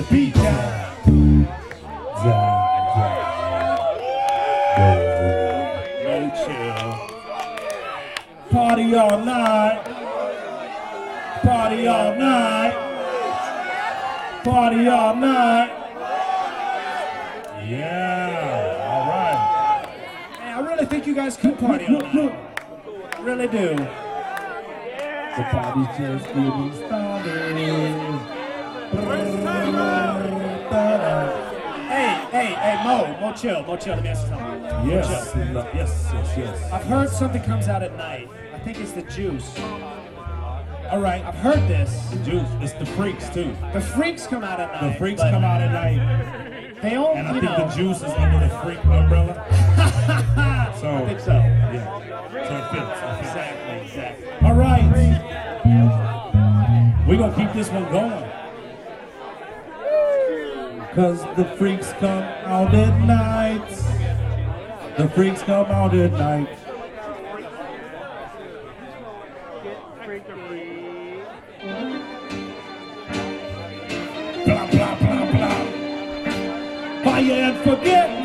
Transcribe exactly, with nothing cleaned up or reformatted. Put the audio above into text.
Beat down. No chill. Party all night. Party all night. Party all night. Yeah, all right. Hey, I really think you guys could party all night. I really do. The party's just getting started. Hey, hey, hey, Mo, Mo chill, Mo chill, let me ask you something. Yes, Mo, chill. yes, yes, yes. I've heard something comes out at night. I think it's the juice. All right, I've heard this. the juice. It's the freaks too. The freaks come out at night. The freaks but come out at night, They all, and I you think know. the juice is under the freak umbrella. So I think so. Yeah. So it fits. It fits. Exactly, exactly. All right. We're gonna keep this one going. Cause the freaks come out at night. The freaks come out at night. Blah, blah, blah, blah. Fire and forget.